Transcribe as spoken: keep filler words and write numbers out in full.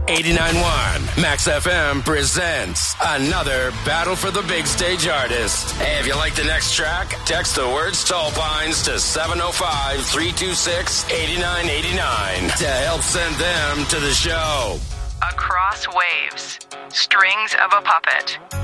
eighty-nine point one Max F M presents another Battle for the Big Stage Artist. Hey, if you like the next track, text the words Tall Pines to seven oh five, three two six, eight nine eight nine to help send them to the show. Across Waves, Strings of a Puppet.